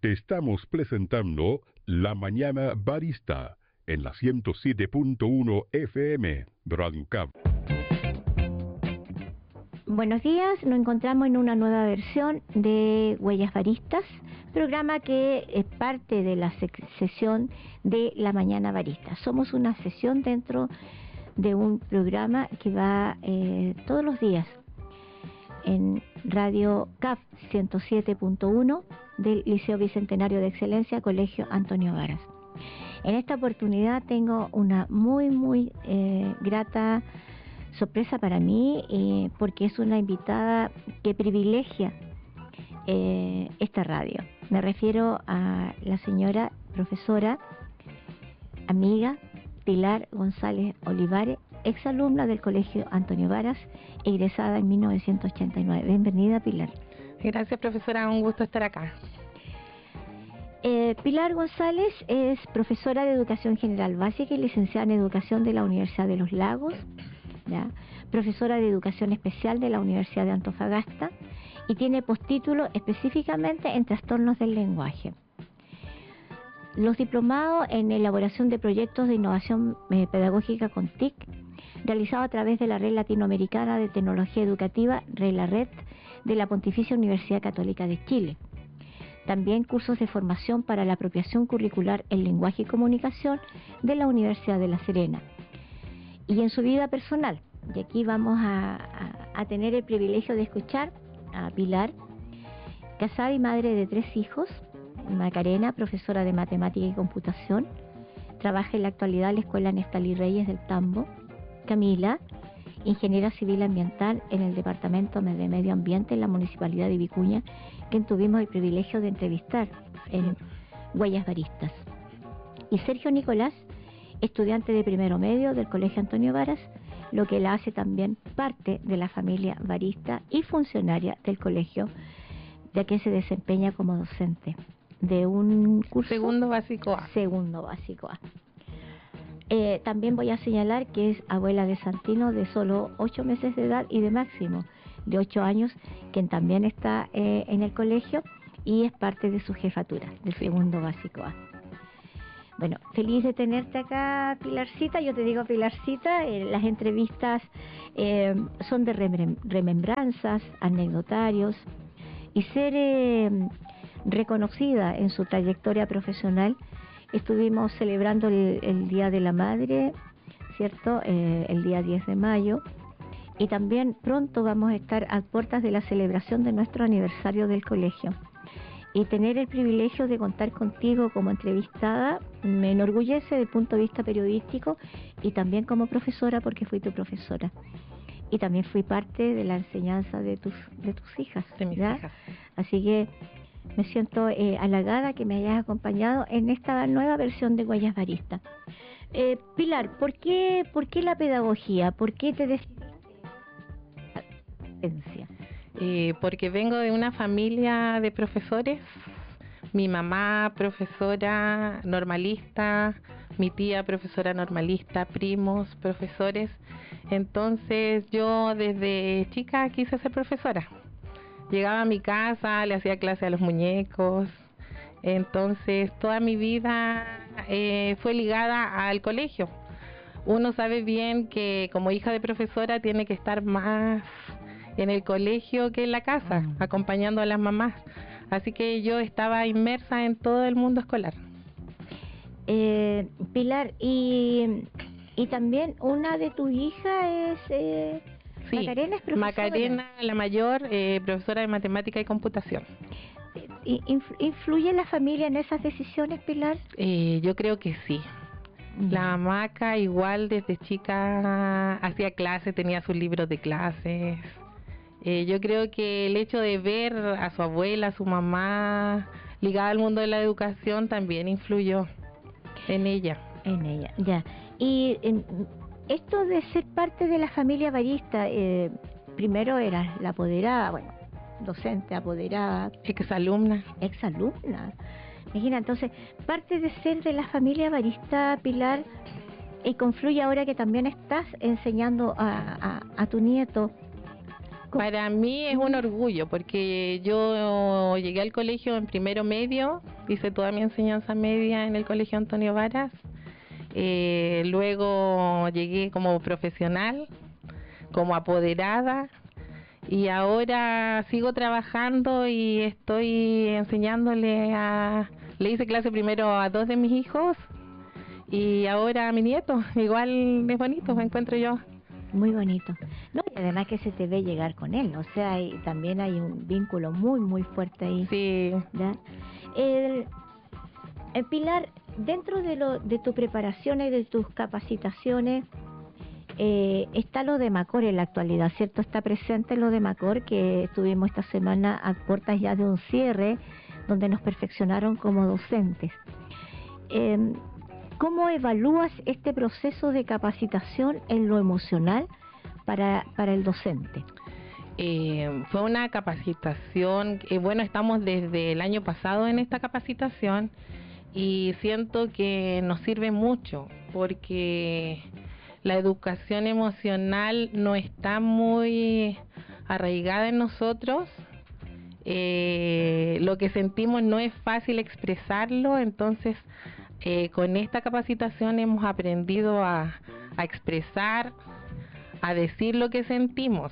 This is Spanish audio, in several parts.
Te estamos presentando La Mañana Barista en la 107.1 FM Radio Cap. Buenos días, nos encontramos en una nueva versión de Huellas Baristas, programa que es parte de la sesión de La Mañana Barista. Somos una sesión dentro de un programa que va todos los días en Radio CAF 107.1 del Liceo Bicentenario de Excelencia, Colegio Antonio Varas. En esta oportunidad tengo una muy grata sorpresa para mí, porque es una invitada que privilegia esta radio. Me refiero a la señora profesora, amiga Pilar González Olivares, exalumna del Colegio Antonio Varas, egresada en 1989. Bienvenida, Pilar. Gracias, profesora, un gusto estar acá. Pilar González es profesora de Educación General Básica y licenciada en Educación de la Universidad de Los Lagos, ¿ya? Profesora de Educación Especial de la Universidad de Antofagasta y tiene postítulo específicamente en Trastornos del Lenguaje. Los diplomados en elaboración de proyectos de innovación pedagógica con TIC, realizado a través de la Red Latinoamericana de Tecnología Educativa, RELARED, de la Pontificia Universidad Católica de Chile. También cursos de formación para la apropiación curricular en lenguaje y comunicación de la Universidad de La Serena. Y en su vida personal, y aquí vamos a tener el privilegio de escuchar a Pilar, casada y madre de 3 hijos. Macarena, profesora de matemática y computación, trabaja en la actualidad en la Escuela Neftalí Reyes del Tambo. Camila, ingeniera civil ambiental en el Departamento de Medio Ambiente en la Municipalidad de Vicuña, quien tuvimos el privilegio de entrevistar en Huellas Baristas. Y Sergio Nicolás, estudiante de primero medio del Colegio Antonio Varas, lo que la hace también parte de la familia barista y funcionaria del colegio, ya que se desempeña como docente de un curso Segundo básico A. También voy a señalar que es abuela de Santino de solo 8 meses de edad y de Máximo de 8 años, quien también está en el colegio y es parte de su jefatura del segundo básico A. Bueno, feliz de tenerte acá, Pilarcita. Yo te digo Pilarcita, las entrevistas son de remembranzas, anecdotarios, y ser reconocida en su trayectoria profesional. Estuvimos celebrando el Día de la Madre, ¿cierto? El día 10 de mayo, y también pronto vamos a estar a puertas de la celebración de nuestro aniversario del colegio. Y tener el privilegio de contar contigo como entrevistada me enorgullece desde el punto de vista periodístico y también como profesora, porque fui tu profesora. Y también fui parte de la enseñanza de tus hijas. De mis hijas. Así que me siento halagada que me hayas acompañado en esta nueva versión de Huellas Baristas. Pilar, ¿por qué la pedagogía? ¿Por qué te decidiste a la docencia? Porque vengo de una familia de profesores. Mi mamá profesora normalista, mi tía profesora normalista, primos profesores. Entonces yo desde chica quise ser profesora. Llegaba a mi casa, le hacía clase a los muñecos. Entonces toda mi vida fue ligada al colegio. Uno sabe bien que como hija de profesora tiene que estar más en el colegio que en la casa, acompañando a las mamás. Así que yo estaba inmersa en todo el mundo escolar. Pilar, y también una de tus hijas es sí, Macarena, es profesora. Macarena, la mayor, profesora de matemática y computación. ¿Influye la familia en esas decisiones, Pilar? Yo creo que sí. La Maca igual desde chica hacía clases, tenía sus libros de clases. Yo creo que el hecho de ver a su abuela, a su mamá ligada al mundo de la educación también influyó en ella. Ya. Y esto de ser parte de la familia barista, primero eras la apoderada, bueno, docente, apoderada. Exalumna. Imagina, entonces, parte de ser de la familia barista, Pilar, confluye ahora que también estás enseñando a tu nieto Para mí es un orgullo, porque yo llegué al colegio en primero medio, hice toda mi enseñanza media en el Colegio Antonio Varas, luego llegué como profesional, como apoderada, y ahora sigo trabajando y estoy enseñándole le hice clase primero a 2 de mis hijos y ahora a mi nieto. Igual es bonito, me encuentro yo. Muy bonito. No, y además que se te ve llegar con él, o sea, también hay un vínculo muy, muy fuerte ahí. Sí. ¿Ya? Pilar, dentro de tu preparación y de tus capacitaciones, está lo de Macor en la actualidad, ¿cierto? Está presente lo de Macor, que estuvimos esta semana a puertas ya de un cierre, donde nos perfeccionaron como docentes. ¿Cómo evalúas este proceso de capacitación en lo emocional para el docente? Fue una capacitación, bueno, estamos desde el año pasado en esta capacitación y siento que nos sirve mucho porque la educación emocional no está muy arraigada en nosotros. Lo que sentimos no es fácil expresarlo, entonces con esta capacitación hemos aprendido a expresar, a decir lo que sentimos,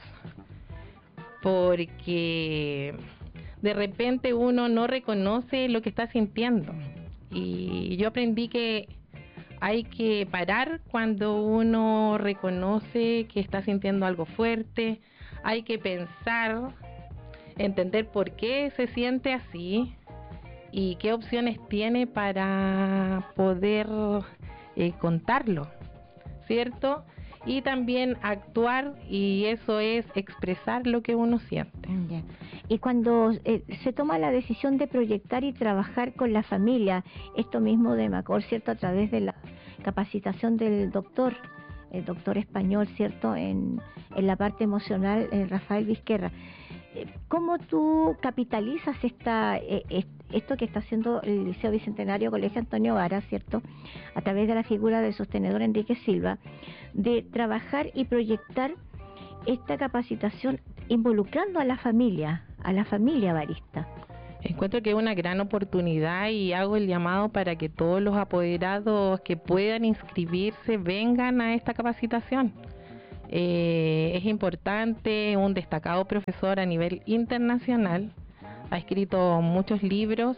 porque de repente uno no reconoce lo que está sintiendo, y yo aprendí que hay que parar cuando uno reconoce que está sintiendo algo fuerte, hay que pensar, entender por qué se siente así y qué opciones tiene para poder contarlo, ¿cierto? Y también actuar, y eso es expresar lo que uno siente. Ya. Y cuando se toma la decisión de proyectar y trabajar con la familia, esto mismo de Macor, ¿cierto? A través de la capacitación del doctor, el doctor español, ¿cierto? En la parte emocional, Rafael Vizquerra. ¿Cómo tú capitalizas esto que está haciendo el Liceo Bicentenario Colegio Antonio Varas, ¿cierto? A través de la figura del sostenedor Enrique Silva, de trabajar y proyectar esta capacitación involucrando a la familia varista? Encuentro que es una gran oportunidad y hago el llamado para que todos los apoderados que puedan inscribirse vengan a esta capacitación. Es importante, un destacado profesor a nivel internacional, ha escrito muchos libros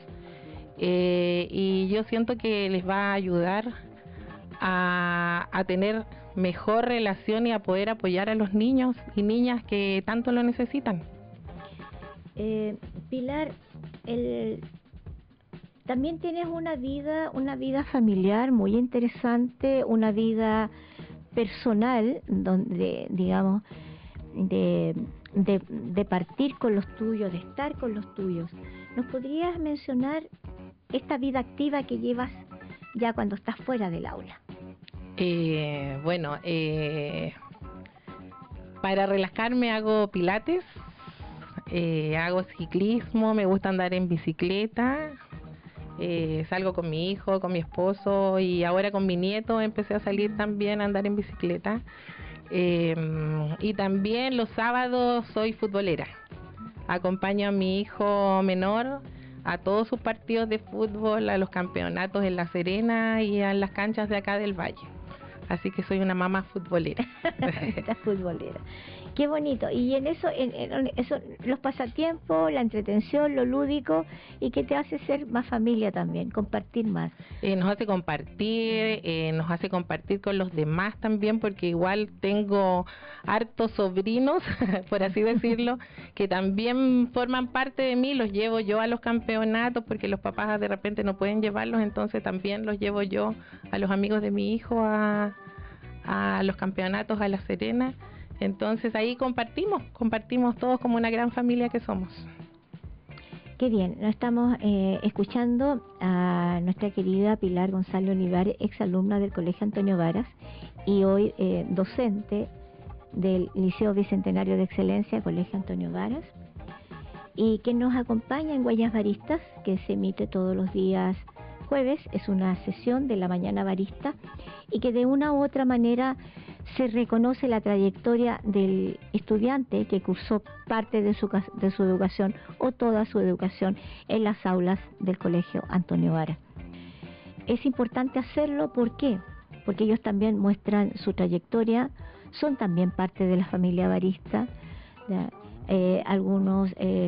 y yo siento que les va a ayudar a tener mejor relación y a poder apoyar a los niños y niñas que tanto lo necesitan. Pilar, también tienes una vida familiar muy interesante, una vida personal, donde, digamos, de partir con los tuyos, de estar con los tuyos. ¿Nos podrías mencionar esta vida activa que llevas ya cuando estás fuera del aula? Para relajarme hago pilates, hago ciclismo, me gusta andar en bicicleta, salgo con mi hijo, con mi esposo, y ahora con mi nieto empecé a salir también a andar en bicicleta. Y también los sábados soy futbolera, acompaño a mi hijo menor a todos sus partidos de fútbol, a los campeonatos en La Serena y a las canchas de acá del Valle. Así que soy una mamá futbolera. Estás futbolera. Qué bonito. Y en eso, los pasatiempos, la entretención, lo lúdico, y que te hace ser más familia también, compartir más. Nos hace compartir con los demás también, porque igual tengo hartos sobrinos, por así decirlo, que también forman parte de mí. Los llevo yo a los campeonatos porque los papás de repente no pueden llevarlos, entonces también los llevo yo a los amigos de mi hijo a los campeonatos a La Serena. Entonces ahí compartimos todos como una gran familia que somos. Qué bien, nos estamos escuchando a nuestra querida Pilar González Olivares, exalumna del Colegio Antonio Varas y hoy docente del Liceo Bicentenario de Excelencia, Colegio Antonio Varas, y que nos acompaña en Huellas Varistas, que se emite todos los días jueves es una sesión de la mañana barista y que de una u otra manera se reconoce la trayectoria del estudiante que cursó parte de su educación o toda su educación en las aulas del Colegio Antonio Varas. Es importante hacerlo, ¿por qué? Porque ellos también muestran su trayectoria, son también parte de la familia barista. Algunos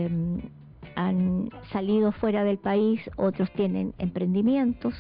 han salido fuera del país, otros tienen emprendimientos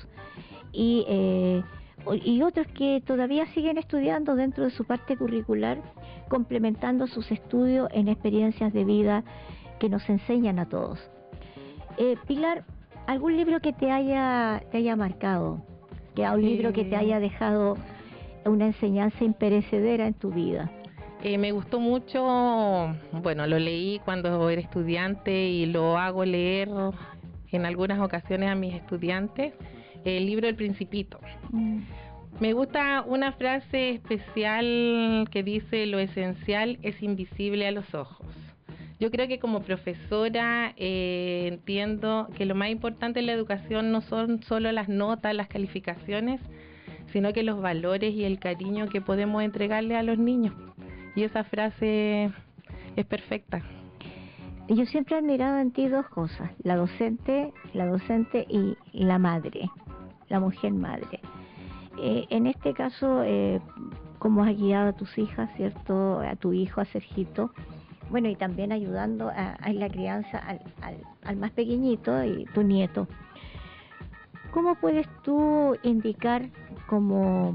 y otros que todavía siguen estudiando dentro de su parte curricular, complementando sus estudios en experiencias de vida que nos enseñan a todos. Pilar, ¿algún libro que te haya marcado? Un libro que te haya dejado una enseñanza imperecedera en tu vida. Me gustó mucho, bueno, lo leí cuando era estudiante y lo hago leer en algunas ocasiones a mis estudiantes, el libro El Principito. Me gusta una frase especial que dice: lo esencial es invisible a los ojos. Yo creo que como profesora entiendo que lo más importante en la educación no son solo las notas, las calificaciones, sino que los valores y el cariño que podemos entregarle a los niños. Y esa frase es perfecta. Yo siempre he admirado en ti dos cosas: la docente y la madre, la mujer madre. En este caso, cómo has guiado a tus hijas, ¿cierto? A tu hijo, a Sergito, bueno, y también ayudando a la crianza al más pequeñito y tu nieto. ¿Cómo puedes tú indicar como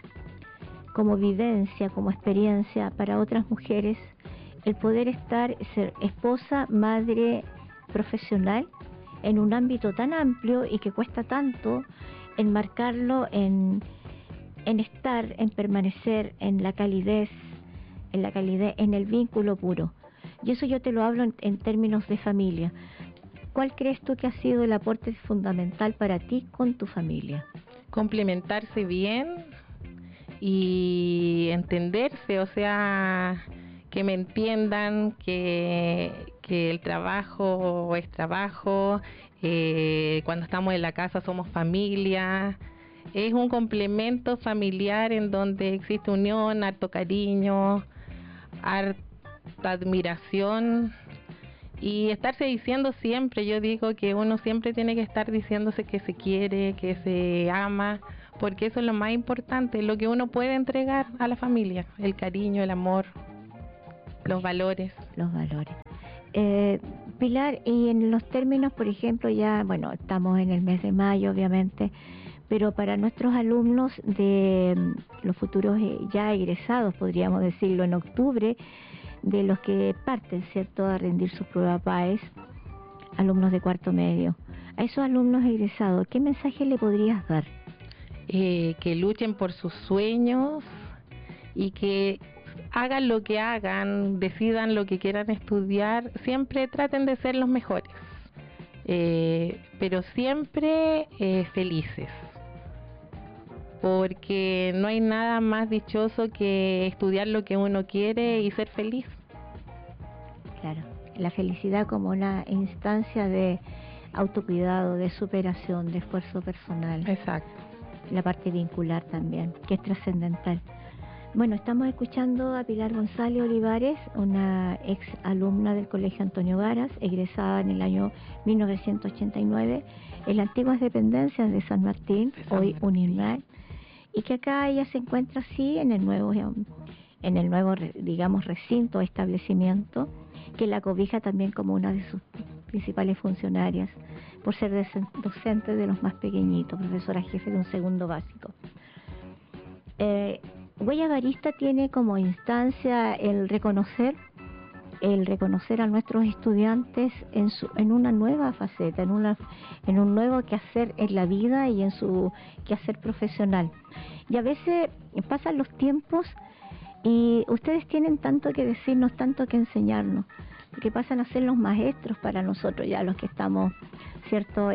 vivencia, como experiencia para otras mujeres el poder ser esposa, madre, profesional en un ámbito tan amplio y que cuesta tanto enmarcarlo en estar, en permanecer, en la calidez, en el vínculo puro? Y eso yo te lo hablo en términos de familia. ¿Cuál crees tú que ha sido el aporte fundamental para ti con tu familia? Complementarse bien y entenderse, o sea, que me entiendan que el trabajo es trabajo, cuando estamos en la casa somos familia. Es un complemento familiar en donde existe unión, harto cariño, harta admiración y estarse diciendo siempre. Yo digo que uno siempre tiene que estar diciéndose que se quiere, que se ama, porque eso es lo más importante, lo que uno puede entregar a la familia: el cariño, el amor, los valores. Pilar, y en los términos, por ejemplo, ya, bueno, estamos en el mes de mayo, obviamente, pero para nuestros alumnos de los futuros ya egresados, podríamos decirlo, en octubre, de los que parten, ¿cierto?, a rendir sus pruebas PAES, alumnos de cuarto medio, a esos alumnos egresados, ¿qué mensaje le podrías dar? Que luchen por sus sueños y que hagan lo que hagan, decidan lo que quieran estudiar, siempre traten de ser los mejores, pero siempre felices, porque no hay nada más dichoso que estudiar lo que uno quiere y ser feliz. Claro, la felicidad como una instancia de autocuidado, de superación, de esfuerzo personal. Exacto. La parte vincular también, que es trascendental. Bueno, estamos escuchando a Pilar González Olivares, una ex alumna del Colegio Antonio Varas, egresada en el año 1989 en las antiguas dependencias de San Martín, hoy UNIRMAC, y que acá ella se encuentra así en el nuevo, digamos, recinto, establecimiento, que la cobija también como una de sus principales funcionarias, por ser docente de los más pequeñitos, profesora jefe de un segundo básico. Huella Barista tiene como instancia el reconocer a nuestros estudiantes en una nueva faceta, en un nuevo quehacer en la vida y en su quehacer profesional. Y a veces pasan los tiempos y ustedes tienen tanto que decirnos, tanto que enseñarnos, que pasan a ser los maestros para nosotros, ya los que estamos, ¿cierto?,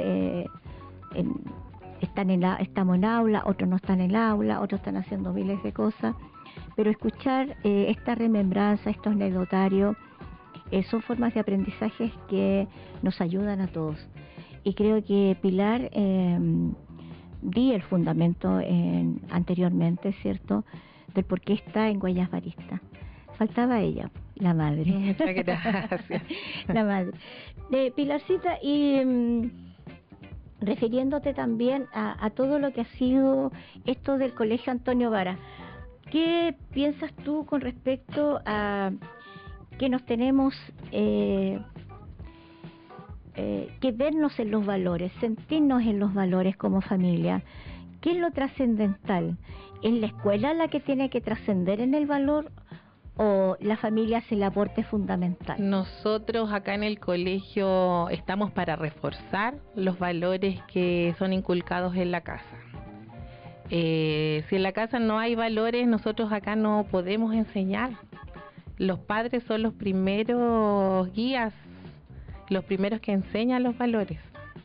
estamos en aula, otros no están en aula, otros están haciendo miles de cosas, pero escuchar esta remembranza, estos anecdotarios, son formas de aprendizaje que nos ayudan a todos. Y creo que Pilar di el fundamento anteriormente, ¿cierto?, del por qué está en Huellas Baristas. Faltaba ella, la madre. Muchas gracias. La madre. Pilarcita, y refiriéndote también a todo lo que ha sido esto del Colegio Antonio Varas, ¿qué piensas tú con respecto a que nos tenemos que vernos en los valores, sentirnos en los valores como familia? ¿Qué es lo trascendental? ¿Es la escuela la que tiene que trascender en el valor o la familia hace el aporte fundamental? Nosotros acá en el colegio estamos para reforzar los valores que son inculcados en la casa. Si en la casa no hay valores, nosotros acá no podemos enseñar. Los padres son los primeros guías, los primeros que enseñan los valores.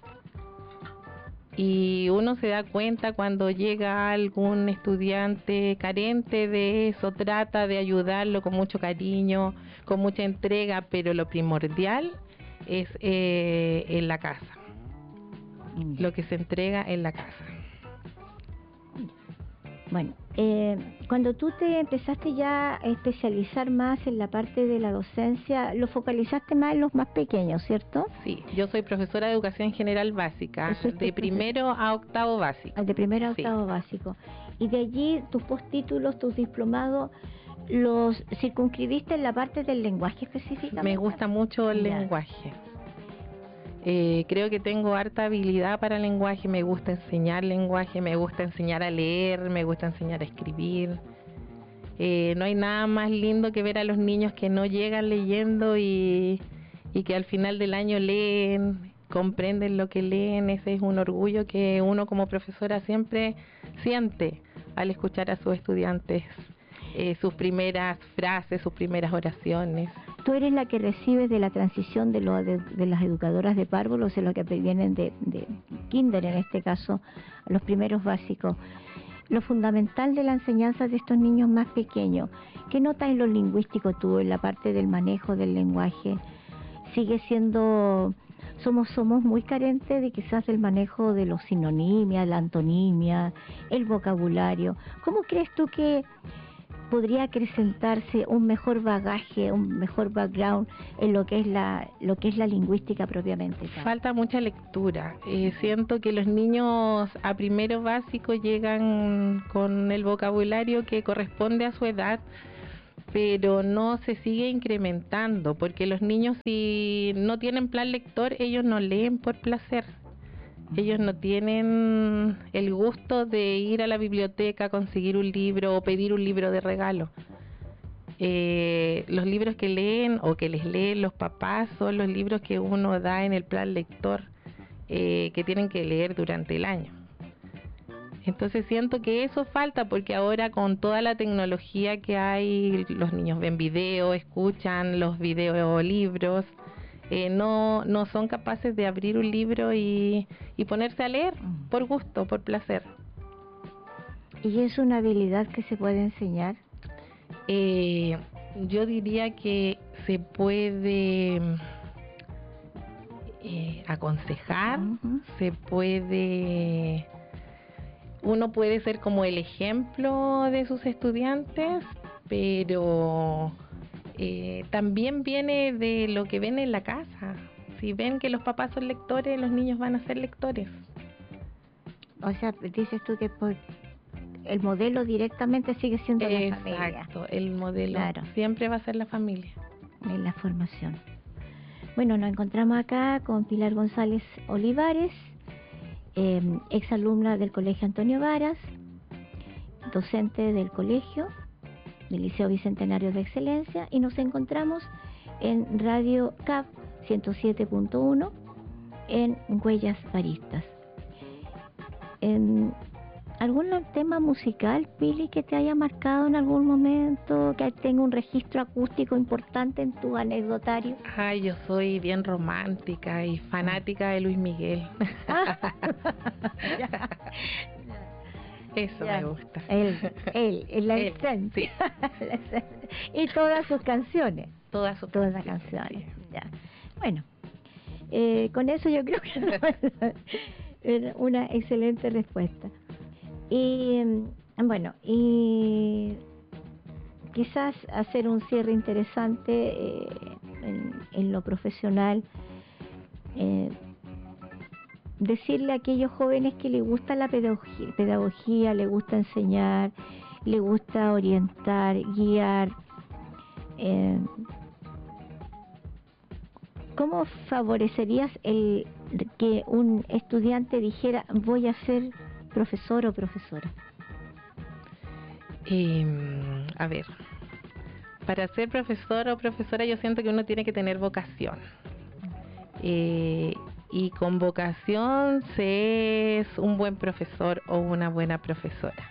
Y uno se da cuenta cuando llega algún estudiante carente de eso, trata de ayudarlo con mucho cariño, con mucha entrega, pero lo primordial es en la casa, lo que se entrega en la casa. Bueno, cuando tú te empezaste ya a especializar más en la parte de la docencia, lo focalizaste más en los más pequeños, ¿cierto? Sí, yo soy profesora de educación general básica, de primero a octavo básico. De primero a octavo básico. Y de allí tus postítulos, tus diplomados, ¿los circunscribiste en la parte del lenguaje específicamente? Me gusta mucho el lenguaje. Creo que tengo harta habilidad para el lenguaje, me gusta enseñar lenguaje, me gusta enseñar a leer, me gusta enseñar a escribir. No hay nada más lindo que ver a los niños que no llegan leyendo y que al final del año leen, comprenden lo que leen. Ese es un orgullo que uno como profesora siempre siente al escuchar a sus estudiantes, sus primeras frases, sus primeras oraciones. Tú eres la que recibes de la transición de las educadoras de párvulos, de lo que vienen de kinder, en este caso, los primeros básicos. Lo fundamental de la enseñanza de estos niños más pequeños, ¿qué notas en lo lingüístico tú, en la parte del manejo del lenguaje? ¿Sigue siendo, somos muy carentes de quizás del manejo de los sinonimias, la antonimia, el vocabulario? ¿Cómo crees tú que podría acrecentarse un mejor bagaje, un mejor background en lo que es la lingüística propiamente tal? Falta mucha lectura. Siento que los niños a primero básico llegan con el vocabulario que corresponde a su edad, pero no se sigue incrementando, porque los niños, si no tienen plan lector, ellos no leen por placer. Ellos no tienen el gusto de ir a la biblioteca, conseguir un libro o pedir un libro de regalo. Los libros que leen o que les leen los papás son los libros que uno da en el plan lector, que tienen que leer durante el año. Entonces siento que eso falta, porque ahora con toda la tecnología que hay, los niños ven videos, escuchan los videolibros. No son capaces de abrir un libro y ponerse a leer por gusto, por placer. ¿Y es una habilidad que se puede enseñar? Yo diría que se puede aconsejar, se puede, uno puede ser como el ejemplo de sus estudiantes, pero también viene de lo que ven en la casa. Si ven que los papás son lectores, los niños van a ser lectores. O sea, dices tú que el modelo directamente sigue siendo la familia. Exacto, el modelo siempre va a ser la familia. En la formación. Bueno, nos encontramos acá con Pilar González Olivares, exalumna del Colegio Antonio Varas, docente del colegio, del Liceo Bicentenario de Excelencia, y nos encontramos en Radio CAP 107.1 en Huellas Baristas. ¿Algún tema musical, Pili, que te haya marcado en algún momento, que tenga un registro acústico importante en tu anecdotario? Ay, yo soy bien romántica y fanática de Luis Miguel. Eso me gusta. La esencia. Sí. Y todas sus canciones. Todas las canciones. Ya. Bueno, con eso yo creo que Una excelente respuesta. Y bueno, y quizás hacer un cierre interesante en lo profesional, decirle a aquellos jóvenes que les gusta la pedagogía, les gusta enseñar, les gusta orientar, guiar, ¿cómo favorecerías el que un estudiante dijera voy a ser profesor o profesora? A ver, para ser profesor o profesora yo siento que uno tiene que tener vocación. Y con vocación se es un buen profesor o una buena profesora.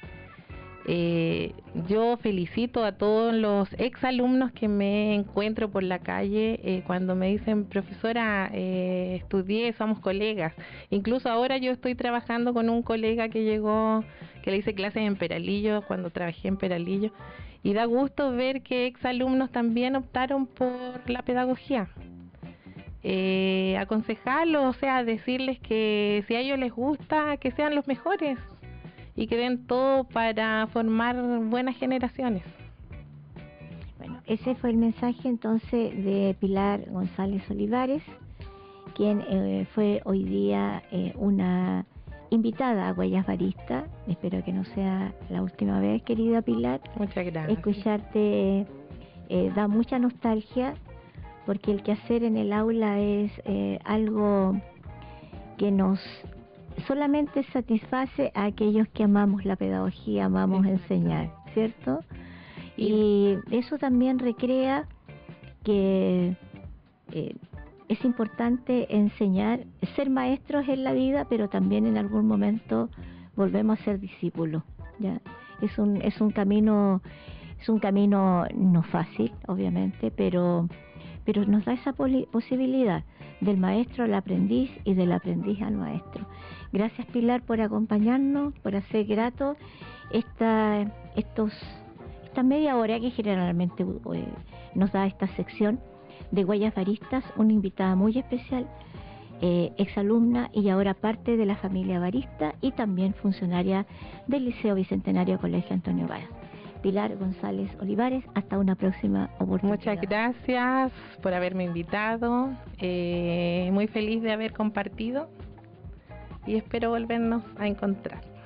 Yo felicito a todos los exalumnos que me encuentro por la calle cuando me dicen, profesora, estudié, somos colegas. Incluso ahora yo estoy trabajando con un colega que llegó, que le hice clases en Peralillo, cuando trabajé en Peralillo, y da gusto ver que exalumnos también optaron por la pedagogía. Aconsejarlos, o sea, decirles que si a ellos les gusta, que sean los mejores y que den todo para formar buenas generaciones. Bueno, ese fue el mensaje entonces de Pilar González Olivares, quien fue hoy día una invitada a Huellas Baristas. Espero que no sea la última vez, querida Pilar. Muchas gracias. Escucharte da mucha nostalgia, porque el quehacer en el aula es algo que nos solamente satisface a aquellos que amamos la pedagogía, amamos enseñar, ¿cierto? Y eso también recrea que es importante enseñar, ser maestros en la vida, pero también en algún momento volvemos a ser discípulos, ¿ya? Es un camino no fácil, obviamente, pero nos da esa posibilidad del maestro al aprendiz y del aprendiz al maestro. Gracias, Pilar, por acompañarnos, por hacer grato esta media hora que generalmente nos da esta sección de Huellas Baristas, una invitada muy especial, exalumna y ahora parte de la familia barista y también funcionaria del Liceo Bicentenario Colegio Antonio Varas. Pilar González Olivares, hasta una próxima oportunidad. Muchas gracias por haberme invitado, muy feliz de haber compartido y espero volvernos a encontrar.